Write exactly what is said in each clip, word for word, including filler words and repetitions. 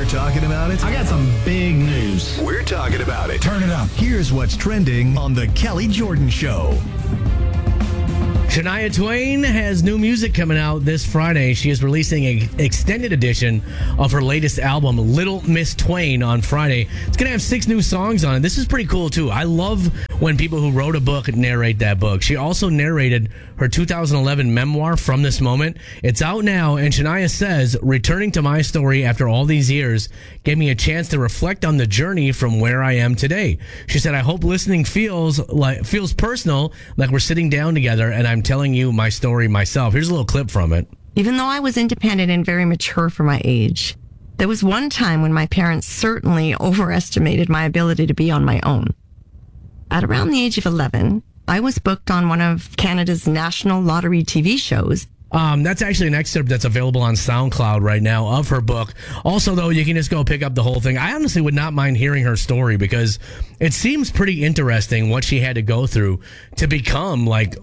talking about it? I got some big news. We're talking about it. Turn it up. Here's what's trending on The Kelly Jordan Show. Shania Twain has new music coming out this Friday. She is releasing an extended edition of her latest album, Little Miss Twain, on Friday. It's going to have six new songs on it. This is pretty cool, too. I love when people who wrote a book narrate that book. She also narrated her two thousand eleven memoir, From This Moment. It's out now, and Shania says, returning to my story after all these years gave me a chance to reflect on the journey from where I am today. She said, I hope listening feels like feels personal, like we're sitting down together and I'm telling you my story myself. Here's a little clip from it. Even though I was independent and very mature for my age, there was one time when my parents certainly overestimated my ability to be on my own. At around the age of eleven, I was booked on one of Canada's national lottery T V shows. Um, that's actually an excerpt that's available on SoundCloud right now of her book. Also, though, you can just go pick up the whole thing. I honestly would not mind hearing her story because it seems pretty interesting what she had to go through to become like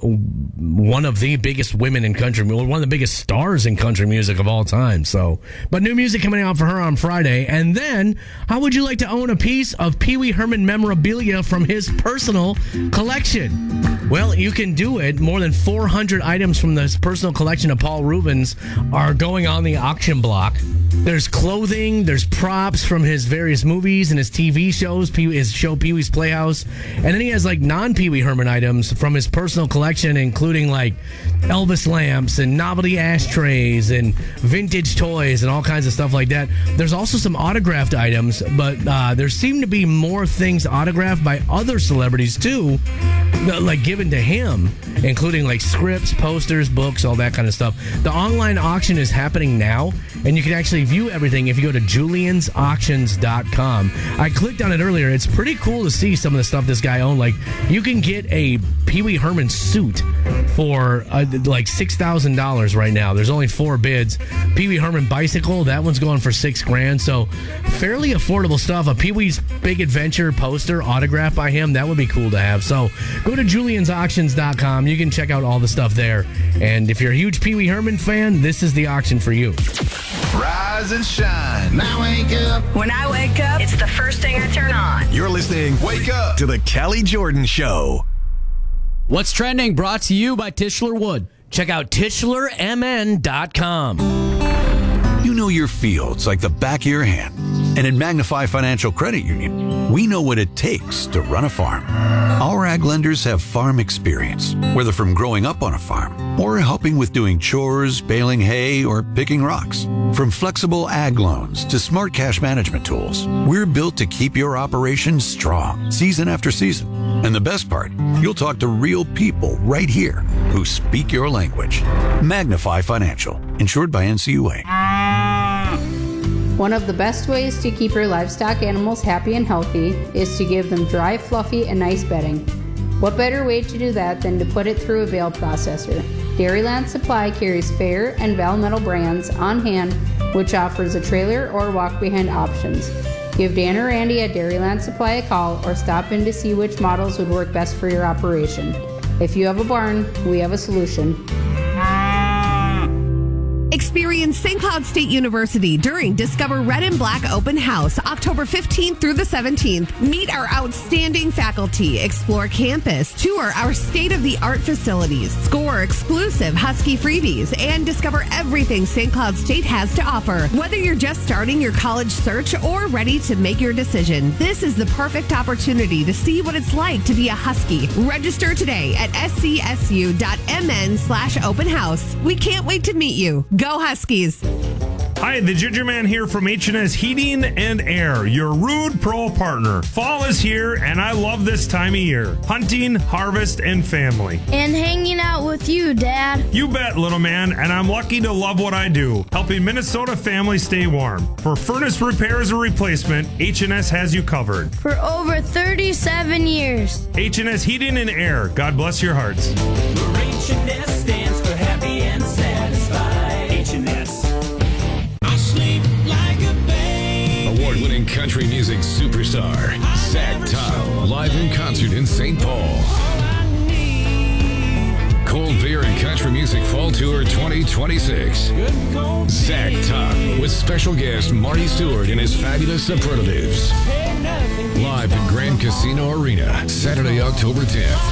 one of the biggest women in country, one of the biggest stars in country music of all time. So, but new music coming out for her on Friday. And then, how would you like to own a piece of Pee Wee Herman memorabilia from his personal collection? Well, you can do it. More than four hundred items from this personal collection of Paul Rubens are going on the auction block. There's clothing, there's props from his various movies and his T V shows, Pee- his show Pee Wee's Playhouse. And then he has like non-Pee Wee Herman items from his personal collection, including like Elvis lamps and novelty ashtrays and vintage toys and all kinds of stuff like that. There's also some autographed items, but uh, there seem to be more things autographed by other celebrities too, like given to him, including like scripts, posters, books, all that kind of stuff. The online auction is happening now, and you can actually view everything if you go to julians auctions dot com. I clicked on it earlier. It's pretty cool to see some of the stuff this guy owned. Like, you can get a Pee Wee Herman suit for uh, like six thousand dollars right now. There's only four bids. Pee Wee Herman bicycle, that one's going for six grand. So fairly affordable stuff. A Pee Wee's Big Adventure poster autographed by him, that would be cool to have. So go to julians auctions dot com. You can check out all the stuff there. And if you're a huge Pee Wee Herman fan, this is the auction for you. Rise and shine. Now wake up. When I wake up, it's the first thing I turn on. You're listening, Wake Up, to The Kelly Jordan Show. What's trending? Brought to you by Tischler Wood. Check out Tischler M N dot com. You know your fields like the back of your hand. And at Magnify Financial Credit Union, we know what it takes to run a farm. Our ag lenders have farm experience, whether from growing up on a farm or helping with doing chores, baling hay, or picking rocks. From flexible ag loans to smart cash management tools, we're built to keep your operation strong season after season. And the best part, you'll talk to real people right here who speak your language. Magnify Financial, insured by N C U A. One of the best ways to keep your livestock animals happy and healthy is to give them dry, fluffy, and nice bedding. What better way to do that than to put it through a bale processor? Dairyland Supply carries Fair and Valmetal brands on hand, which offers a trailer or walk-behind options. Give Dan or Randy at Dairyland Supply a call or stop in to see which models would work best for your operation. If you have a barn, we have a solution. Experience Saint Cloud State University during Discover Red and Black Open House, October fifteenth through the seventeenth. Meet our outstanding faculty, explore campus, tour our state-of-the-art facilities, score exclusive Husky freebies, and discover everything Saint Cloud State has to offer. Whether you're just starting your college search or ready to make your decision, this is the perfect opportunity to see what it's like to be a Husky. Register today at scsu.mn slash open house. We can't wait to meet you. Go Huskies. Hi, the Ginger Man here from H and S Heating and Air, your Rude Pro partner. Fall is here, and I love this time of year. Hunting, harvest, and family. And hanging out with you, Dad. You bet, little man, and I'm lucky to love what I do, helping Minnesota families stay warm. For furnace repairs or replacement, H and S has you covered. For over thirty-seven years. H and S Heating and Air. God bless your hearts. H and S stands for happy and satisfied. H and S. Award-winning country music superstar Zach Tom live in concert in Saint Paul. Cold beer and Country Music Fall Tour twenty twenty-six. Zach Top with special guest Marty Stewart and his fabulous superlatives. Live at Grand Casino Arena, Saturday, October tenth.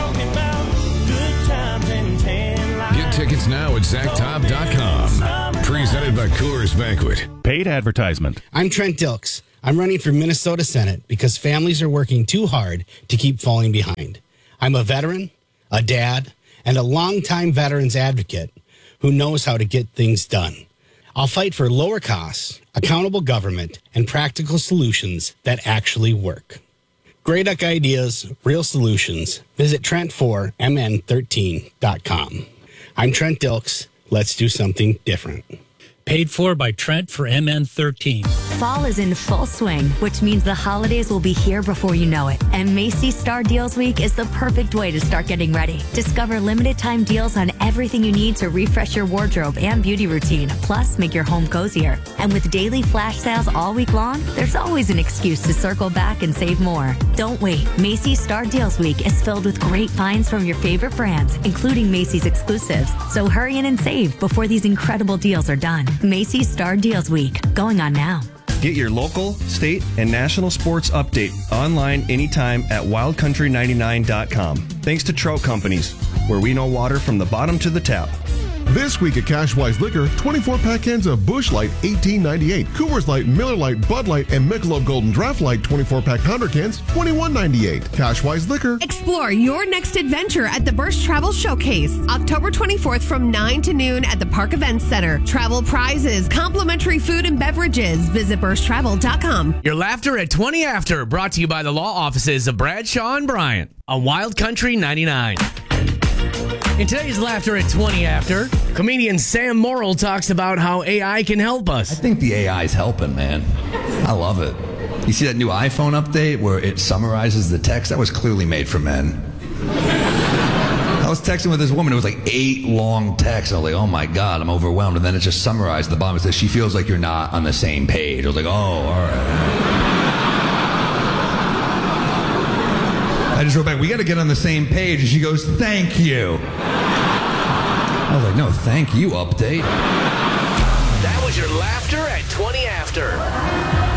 Get tickets now at zach top dot com. Presented by Coors Banquet. Paid advertisement. I'm Trent Dilks. I'm running for Minnesota Senate because families are working too hard to keep falling behind. I'm a veteran, a dad, and a longtime veterans advocate who knows how to get things done. I'll fight for lower costs, accountable government, and practical solutions that actually work. Great ideas, real solutions. Visit Trent four M N thirteen dot com. I'm Trent Dilks. Let's do something different. Paid for by Trent for M N thirteen. Fall is in full swing, which means the holidays will be here before you know it. And Macy's Star Deals Week is the perfect way to start getting ready. Discover limited time deals on everything you need to refresh your wardrobe and beauty routine, plus make your home cozier. And with daily flash sales all week long, there's always an excuse to circle back and save more. Don't wait. Macy's Star Deals Week is filled with great finds from your favorite brands, including Macy's exclusives. So hurry in and save before these incredible deals are done. Macy's Star Deals Week, going on now. Get your local, state, and national sports update online anytime at wild country ninety-nine dot com. Thanks to Trout Companies, where we know water from the bottom to the tap. This week at Cashwise Liquor, twenty-four pack cans of Busch Light, eighteen ninety-eight. Coors Light, Miller Light, Bud Light, and Michelob Golden Draft Light, twenty-four pack pounder cans, twenty-one ninety-eight. Cashwise Liquor. Explore your next adventure at the Bursch Travel Showcase, October twenty-fourth from nine to noon at the Park Events Center. Travel prizes, complimentary food and beverages. Visit bursch travel dot com. Your laughter at twenty after, brought to you by the law offices of Bradshaw and Bryant on Wild Country ninety-nine. In today's Laughter at twenty after, comedian Sam Morrill talks about how A I can help us. I think the A I is helping, man. I love it. You see that new iPhone update where it summarizes the text? That was clearly made for men. I was texting with this woman. It was like eight long texts. I was like, oh my God, I'm overwhelmed. And then it just summarized at the bottom. It says, she feels like you're not on the same page. I was like, oh, all right. I just wrote back, we got to get on the same page. And she goes, thank you. I was like, no, thank you, update. That was your Laughter at twenty after.